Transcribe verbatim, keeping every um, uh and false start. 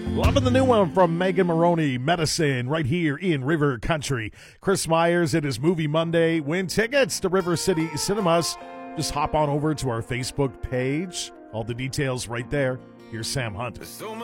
Loving the new one from Megan Maroney, Medicine, right here in River Country. Chris Myers, it is Movie Monday. Win tickets to River City Cinemas. Just hop on over to our Facebook page. All the details right there. Here's Sam Hunt.